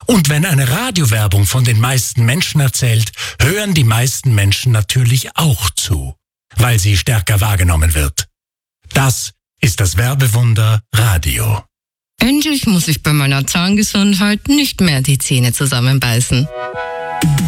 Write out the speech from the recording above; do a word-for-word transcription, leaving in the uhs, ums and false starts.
Und wenn eine Radiowerbung von den meisten Menschen erzählt, hören die meisten Menschen natürlich auch zu, weil sie stärker wahrgenommen wird. Das ist das Werbewunder Radio. Endlich muss ich bei meiner Zahngesundheit nicht mehr die Zähne zusammenbeißen.